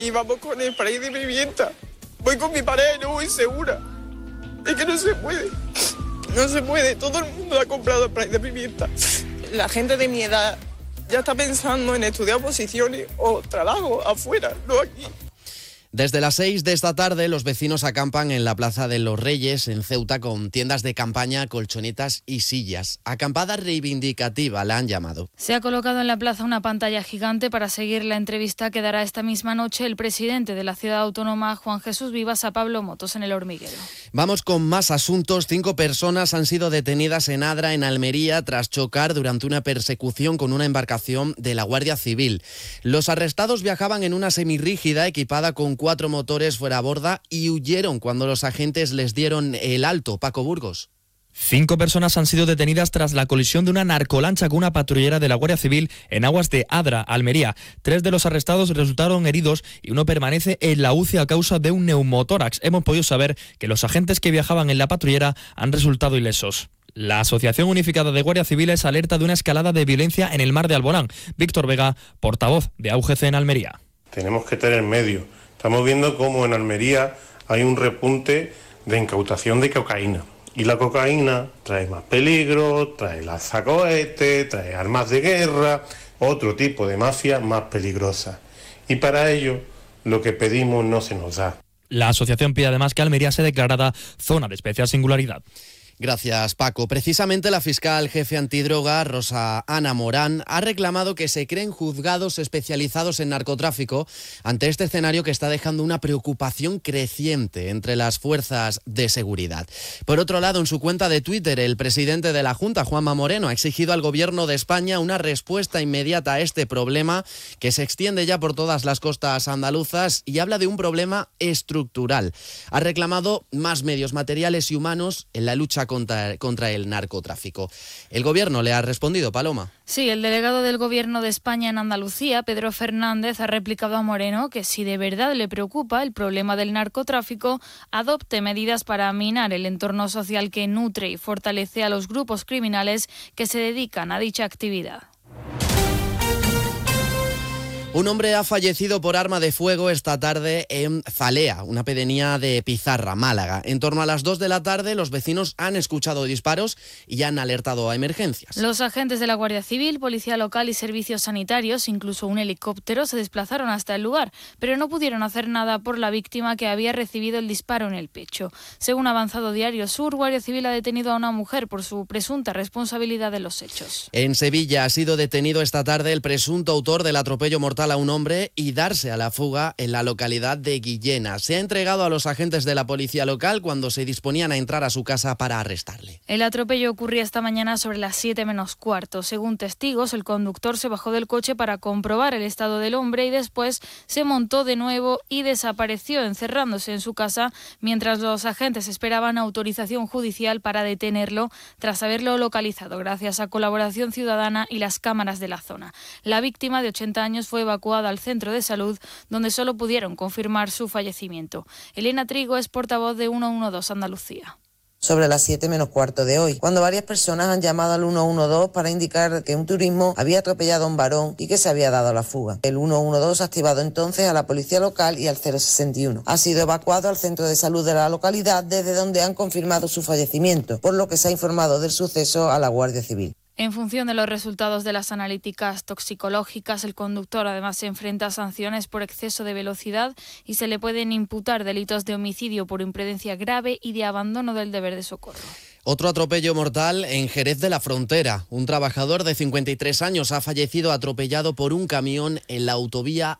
Y vamos con el spray de pimienta. Voy con mi pareja y no voy segura. Es que no se puede. No se puede. Todo el mundo ha comprado spray de pimienta. La gente de mi edad ya está pensando en estudiar oposiciones o trabajo afuera, no aquí. Desde las 6 de esta tarde, los vecinos acampan en la Plaza de los Reyes, en Ceuta, con tiendas de campaña, colchonetas y sillas. Acampada reivindicativa la han llamado. Se ha colocado en la plaza una pantalla gigante para seguir la entrevista que dará esta misma noche el presidente de la ciudad autónoma, Juan Jesús Vivas, a Pablo Motos en El Hormiguero. Vamos con más asuntos. 5 personas han sido detenidas en Adra, en Almería, tras chocar durante una persecución con una embarcación de la Guardia Civil. Los arrestados viajaban en una semirrígida equipada con 4 motores fuera a borda y huyeron cuando los agentes les dieron el alto. Paco Burgos. 5 personas han sido detenidas tras la colisión de una narcolancha con una patrullera de la Guardia Civil en aguas de Adra, Almería. 3 de los arrestados resultaron heridos y uno permanece en la UCI a causa de un neumotórax. Hemos podido saber que los agentes que viajaban en la patrullera han resultado ilesos. La Asociación Unificada de Guardias Civiles alerta de una escalada de violencia en el mar de Alborán. Víctor Vega, portavoz de AUGC en Almería. Tenemos que tener medio. Estamos viendo cómo en Almería hay un repunte de incautación de cocaína. Y la cocaína trae más peligro, trae lanzacohetes, trae armas de guerra, otro tipo de mafia más peligrosa. Y para ello, lo que pedimos no se nos da. La asociación pide además que Almería sea declarada zona de especial singularidad. Gracias, Paco. Precisamente la fiscal jefe antidroga, Rosa Ana Morán, ha reclamado que se creen juzgados especializados en narcotráfico ante este escenario que está dejando una preocupación creciente entre las fuerzas de seguridad. Por otro lado, en su cuenta de Twitter, el presidente de la Junta, Juanma Moreno, ha exigido al Gobierno de España una respuesta inmediata a este problema que se extiende ya por todas las costas andaluzas y habla de un problema estructural. Ha reclamado más medios materiales y humanos en la lucha contra el narcotráfico. El Gobierno le ha respondido, Paloma. Sí, el delegado del Gobierno de España en Andalucía, Pedro Fernández, ha replicado a Moreno que si de verdad le preocupa el problema del narcotráfico, adopte medidas para minar el entorno social que nutre y fortalece a los grupos criminales que se dedican a dicha actividad. Un hombre ha fallecido por arma de fuego esta tarde en Zalea, una pedanía de Pizarra, Málaga. En torno a las 2 de la tarde, los vecinos han escuchado disparos y han alertado a emergencias. Los agentes de la Guardia Civil, Policía Local y Servicios Sanitarios, incluso un helicóptero, se desplazaron hasta el lugar, pero no pudieron hacer nada por la víctima que había recibido el disparo en el pecho. Según ha avanzado Diario Sur, Guardia Civil ha detenido a una mujer por su presunta responsabilidad de los hechos. En Sevilla ha sido detenido esta tarde el presunto autor del atropello mortal a un hombre y darse a la fuga en la localidad de Guillena. Se ha entregado a los agentes de la policía local cuando se disponían a entrar a su casa para arrestarle. El atropello ocurría esta mañana sobre las 7 menos cuarto. Según testigos, el conductor se bajó del coche para comprobar el estado del hombre y después se montó de nuevo y desapareció, encerrándose en su casa mientras los agentes esperaban autorización judicial para detenerlo tras haberlo localizado gracias a colaboración ciudadana y las cámaras de la zona. La víctima de 80 años fue evacuada al centro de salud, donde solo pudieron confirmar su fallecimiento. Elena Trigo es portavoz de 112 Andalucía. Sobre las 7 menos cuarto de hoy, cuando varias personas han llamado al 112 para indicar que un turismo había atropellado a un varón y que se había dado a la fuga. El 112 ha activado entonces a la policía local y al 061. Ha sido evacuado al centro de salud de la localidad, desde donde han confirmado su fallecimiento, por lo que se ha informado del suceso a la Guardia Civil. En función de los resultados de las analíticas toxicológicas, el conductor además se enfrenta a sanciones por exceso de velocidad y se le pueden imputar delitos de homicidio por imprudencia grave y de abandono del deber de socorro. Otro atropello mortal en Jerez de la Frontera. Un trabajador de 53 años ha fallecido atropellado por un camión en la autovía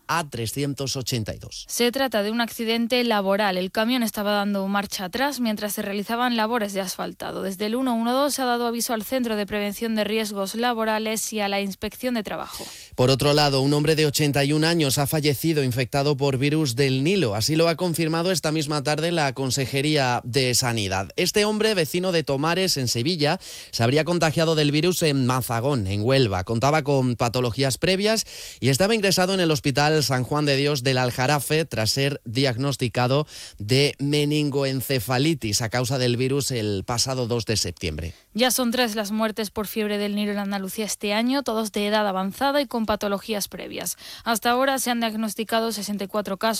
A382. Se trata de un accidente laboral. El camión estaba dando marcha atrás mientras se realizaban labores de asfaltado. Desde el 112 se ha dado aviso al Centro de Prevención de Riesgos Laborales y a la Inspección de Trabajo. Por otro lado, un hombre de 81 años ha fallecido infectado por virus del Nilo. Así lo ha confirmado esta misma tarde la Consejería de Sanidad. Este hombre, vecino de Tomares, en Sevilla, se habría contagiado del virus en Mazagón, en Huelva. Contaba con patologías previas y estaba ingresado en el Hospital San Juan de Dios del Aljarafe tras ser diagnosticado de meningoencefalitis a causa del virus el pasado 2 de septiembre. Ya son 3 las muertes por fiebre del Nilo en Andalucía este año, todos de edad avanzada y con patologías previas. Hasta ahora se han diagnosticado 64 casos